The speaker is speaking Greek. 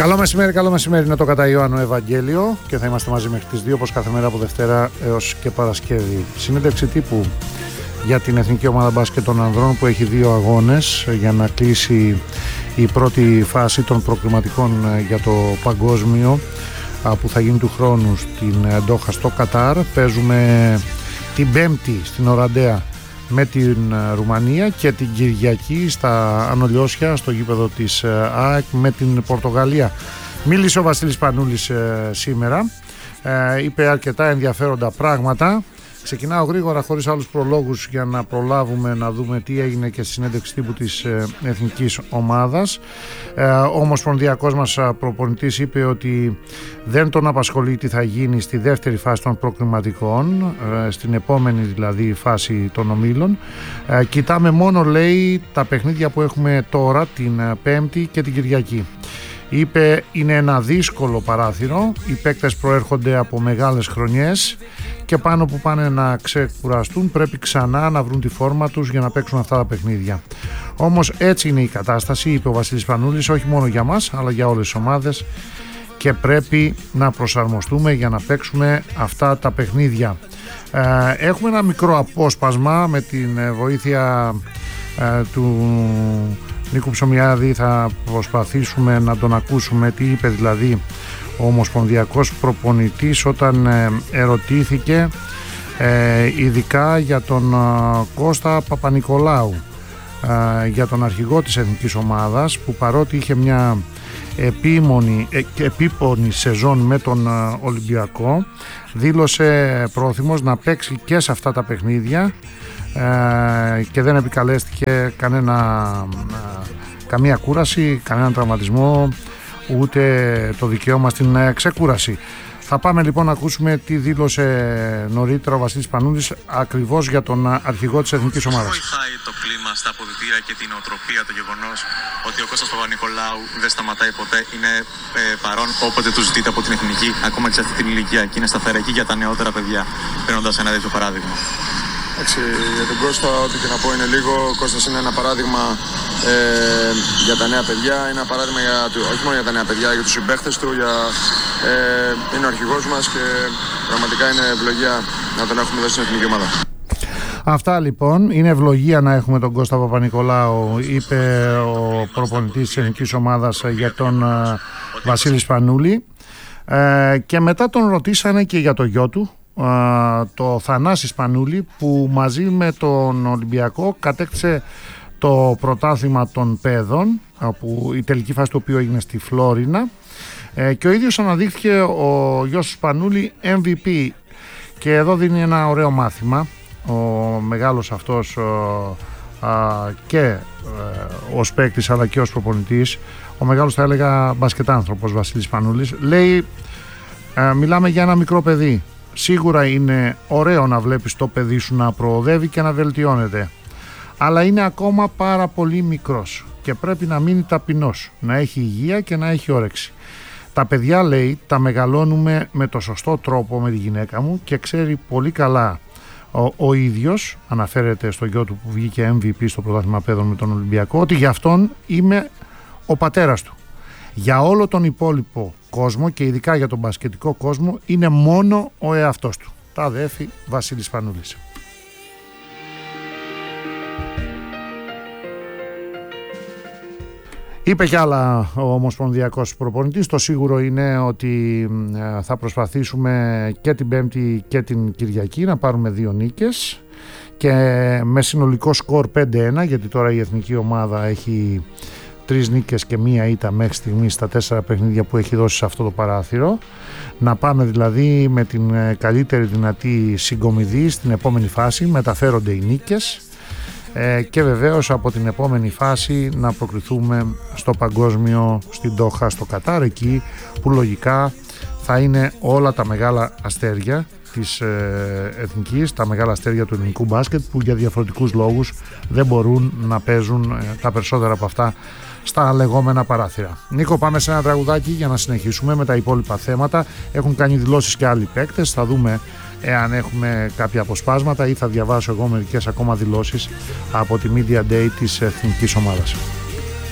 Καλό μεσημέρι, είναι το κατά Ιωάννου Ευαγγέλιο και θα είμαστε μαζί μέχρι τις 2 όπως κάθε μέρα από Δευτέρα έως και Παρασκευή. Συνέντευξη τύπου για την Εθνική Ομάδα Μπάσκετ των Ανδρών που έχει 2 αγώνες για να κλείσει η πρώτη φάση των προκριματικών για το παγκόσμιο που θα γίνει του χρόνου στην Ντόχα στο Κατάρ. Παίζουμε την Πέμπτη στην Οραντέα με την Ρουμανία και την Κυριακή στα Ανολιώσια στο γήπεδο της ΑΕΚ με την Πορτογαλία. Μίλησε ο Βασίλης Πανούλης σήμερα, είπε αρκετά ενδιαφέροντα πράγματα. Ξεκινάω γρήγορα χωρίς άλλους προλόγους για να προλάβουμε να δούμε τι έγινε και στη συνέντευξη τύπου της εθνικής ομάδας. Ο ομοσπονδιακός μας προπονητής είπε ότι δεν τον απασχολεί τι θα γίνει στη δεύτερη φάση των προκριματικών, στην επόμενη δηλαδή φάση των ομίλων. Κοιτάμε μόνο, λέει, τα παιχνίδια που έχουμε τώρα την Πέμπτη και την Κυριακή. Είπε είναι ένα δύσκολο παράθυρο, οι παίκτες προέρχονται από μεγάλες χρονιές και πάνω που πάνε να ξεκουραστούν πρέπει ξανά να βρουν τη φόρμα τους για να παίξουν αυτά τα παιχνίδια. Όμως έτσι είναι η κατάσταση, είπε ο Βασίλης Πανούλης, όχι μόνο για μας αλλά για όλες τις ομάδες και πρέπει να προσαρμοστούμε για να παίξουμε αυτά τα παιχνίδια. Έχουμε ένα μικρό απόσπασμα με την βοήθεια του Νίκου Ψωμιάδη, θα προσπαθήσουμε να τον ακούσουμε τι είπε δηλαδή ο ομοσπονδιακός προπονητής όταν ερωτήθηκε ειδικά για τον Κώστα Παπα-Νικολάου, για τον αρχηγό της εθνικής ομάδας που παρότι είχε μια επίπονη σεζόν με τον Ολυμπιακό δήλωσε πρόθυμος να παίξει και σε αυτά τα παιχνίδια και δεν επικαλέστηκε καμία κούραση, κανέναν τραυματισμό, ούτε το δικαίωμα στην ξεκούραση. Θα πάμε λοιπόν να ακούσουμε τι δήλωσε νωρίτερα ο Βασίλης Πανούλης ακριβώς για τον αρχηγό της εθνικής ομάδας. Βοηθάει το κλίμα στα αποδυτήρια και την οτροπία το γεγονός ότι ο Κώστας Παπα-Νικολάου δεν σταματάει ποτέ, είναι παρόν όποτε του ζητείτε από την εθνική, ακόμα και σε αυτή την ηλικία, και είναι σταθερά εκεί για τα νεότερα παιδιά, παίρνοντας ένα τέτοιο παράδειγμα. Για τον Κώστα, ό,τι και να πω είναι λίγο. Ο Κώστας είναι ένα παράδειγμα για τα νέα παιδιά, είναι ένα παράδειγμα όχι μόνο για τα νέα παιδιά, για τους συμπαίχτες του, είναι ο αρχηγός μας και πραγματικά είναι ευλογία να τον έχουμε εδώ στην εθνική ομάδα. Αυτά λοιπόν, είναι ευλογία να έχουμε τον Κώστα Παπα-Νικολάου, είπε ο προπονητής της εθνικής ομάδας για τον Βασίλη Σπανούλη, και μετά τον ρωτήσανε και για το γιο του, το Θανάση Σπανούλη, που μαζί με τον Ολυμπιακό κατέκτησε το πρωτάθλημα των παιδών, που η τελική φάση του οποίου έγινε στη Φλόρινα, και ο ίδιος αναδείχθηκε ο γιος του Σπανούλη MVP, και εδώ δίνει ένα ωραίο μάθημα ο μεγάλος αυτός και ως παίκτης αλλά και ως προπονητής, ο μεγάλος θα έλεγα μπασκετάνθρωπος Βασίλης Σπανούλης. Λέει μιλάμε για ένα μικρό παιδί. Σίγουρα είναι ωραίο να βλέπεις το παιδί σου να προοδεύει και να βελτιώνεται, αλλά είναι ακόμα πάρα πολύ μικρός και πρέπει να μείνει ταπεινός, να έχει υγεία και να έχει όρεξη. Τα παιδιά, λέει, τα μεγαλώνουμε με το σωστό τρόπο με τη γυναίκα μου και ξέρει πολύ καλά ο ίδιος, αναφέρεται στο γιο του που βγήκε MVP στο πρωτάθλημα παιδών με τον Ολυμπιακό, ότι για αυτόν είμαι ο πατέρας του. Για όλο τον υπόλοιπο κόσμο και ειδικά για τον μπασκετικό κόσμο είναι μόνο ο εαυτός του. Τα αδέφη Βασίλης Πανούλης. Είπε κι άλλα ο ομοσπονδιακός προπονητής. Το σίγουρο είναι ότι θα προσπαθήσουμε και την Πέμπτη και την Κυριακή να πάρουμε 2 νίκες και με συνολικό σκορ 5-1, γιατί τώρα η εθνική ομάδα έχει 3 νίκες και 1 ήττα μέχρι στιγμής στα 4 παιχνίδια που έχει δώσει σε αυτό το παράθυρο. Να πάμε δηλαδή με την καλύτερη δυνατή συγκομιδή στην επόμενη φάση, μεταφέρονται οι νίκες και βεβαίως από την επόμενη φάση να προκριθούμε στο παγκόσμιο στην Ντόχα στο Κατάρ, εκεί που λογικά θα είναι όλα τα μεγάλα αστέρια της εθνικής, τα μεγάλα αστέρια του ελληνικού μπάσκετ, που για διαφορετικούς λόγους δεν μπορούν να παίζουν τα περισσότερα από αυτά στα λεγόμενα παράθυρα. Νίκο, πάμε σε ένα τραγουδάκι για να συνεχίσουμε με τα υπόλοιπα θέματα. Έχουν κάνει δηλώσεις και άλλοι παίκτες, θα δούμε εάν έχουμε κάποια αποσπάσματα ή θα διαβάσω εγώ μερικές ακόμα δηλώσεις από τη Media Day της εθνικής ομάδας.